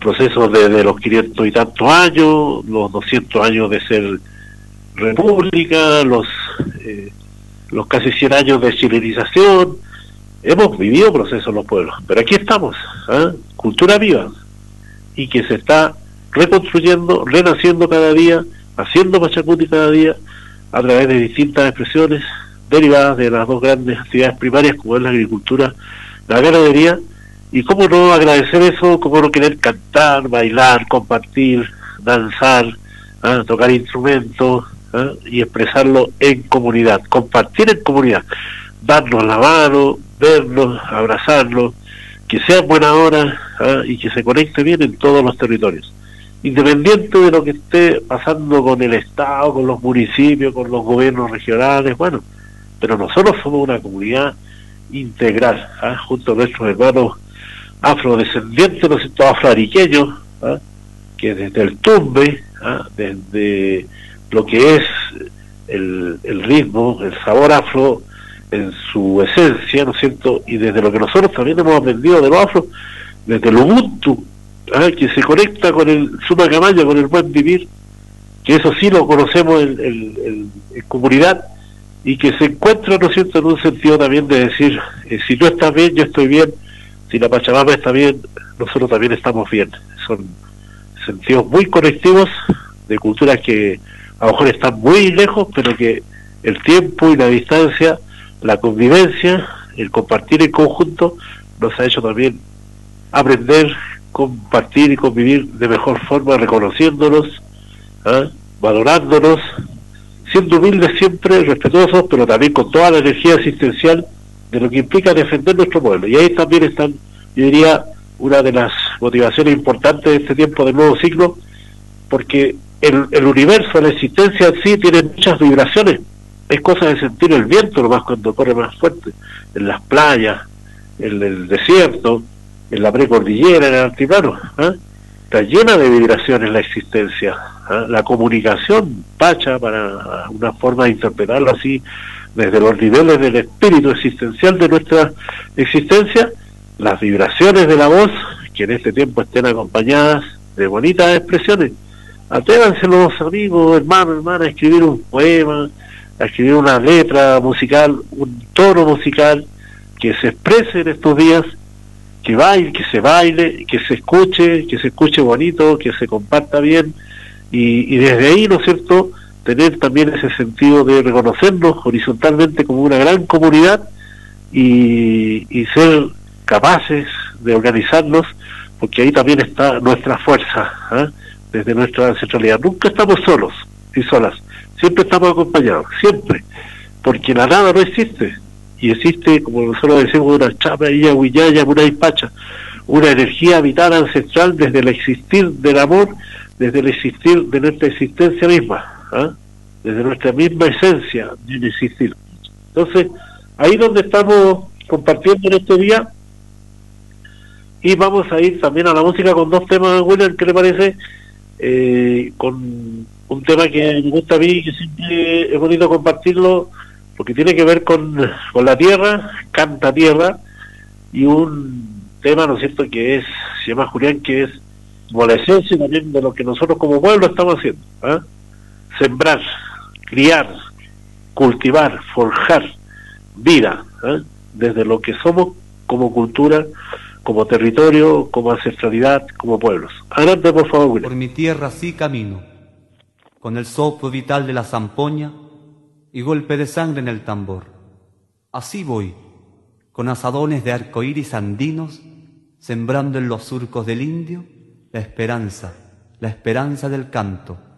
procesos de los 500 y tantos años, los 200 años de ser república, los casi 100 años de chilenización. Hemos vivido procesos los pueblos, pero aquí estamos, cultura viva, y que se está reconstruyendo, renaciendo cada día, haciendo Pachacuti cada día, a través de distintas expresiones derivadas de las dos grandes actividades primarias, como es la agricultura, la ganadería, y cómo no agradecer eso, cómo no querer cantar, bailar, compartir, danzar, tocar instrumentos, y expresarlo en comunidad, compartir en comunidad, darnos la mano, vernos, abrazarnos, que sea buena hora, y que se conecte bien en todos los territorios, independiente de lo que esté pasando con el Estado, con los municipios, con los gobiernos regionales. Bueno, pero nosotros somos una comunidad integral, junto a nuestros hermanos afrodescendientes, ¿no es cierto?, afroariqueños, que desde el tumbe, desde lo que es el ritmo, el sabor afro en su esencia, ¿no es cierto?, y desde lo que nosotros también hemos aprendido de los afro, desde el Ubuntu, que se conecta con el Suma Camaya, con el buen vivir, que eso sí lo conocemos en comunidad, y que se encuentra, ¿no es cierto?, en un sentido también de decir, si tú estás bien, yo estoy bien, si la Pachamama está bien, nosotros también estamos bien. Son sentidos muy conectivos de culturas que a lo mejor están muy lejos, pero que el tiempo y la distancia, la convivencia, el compartir en conjunto, nos ha hecho también aprender, compartir y convivir de mejor forma, reconociéndonos, valorándonos, siendo humildes siempre, respetuosos, pero también con toda la energía existencial de lo que implica defender nuestro pueblo. Y ahí también están, yo diría, una de las motivaciones importantes de este tiempo del nuevo ciclo, porque el universo, la existencia en sí, tiene muchas vibraciones. Es cosa de sentir el viento nomás cuando corre más fuerte, en las playas, en el desierto, en la precordillera, en el altiplano. Está llena de vibraciones la existencia. La comunicación pacha, para una forma de interpretarlo así, desde los niveles del espíritu existencial de nuestra existencia, las vibraciones de la voz, que en este tiempo estén acompañadas de bonitas expresiones. Atrévanse los amigos, hermanos, hermanas, a escribir un poema, a escribir una letra musical, un tono musical, que se exprese en estos días, que se baile, que se escuche bonito, que se comparta bien, y desde ahí, ¿no es cierto?, tener también ese sentido de reconocernos horizontalmente como una gran comunidad, y ser capaces de organizarnos, porque ahí también está nuestra fuerza, desde nuestra ancestralidad. Nunca estamos solos y solas, siempre estamos acompañados, siempre, porque la nada no existe, y existe, como nosotros decimos, una chapa, huillaya, una pacha, una energía vital ancestral desde el existir del amor, desde el existir de nuestra existencia misma, desde nuestra misma esencia de existir. Entonces, ahí donde estamos compartiendo en este día, y vamos a ir también a la música con dos temas, William, ¿qué le parece? Con un tema que me gusta a mí, que siempre es bonito compartirlo, porque tiene que ver con la tierra, canta tierra, y un tema, ¿no es cierto?, que se llama Julián, que es como la esencia también de lo que nosotros como pueblo estamos haciendo, sembrar, criar, cultivar, forjar vida, desde lo que somos como cultura, como territorio, como ancestralidad, como pueblos. Adelante, por favor, William. Por mi tierra sí camino, con el soplo vital de la zampoña y golpe de sangre en el tambor. Así voy, con asadones de arcoíris andinos, sembrando en los surcos del indio la esperanza del canto,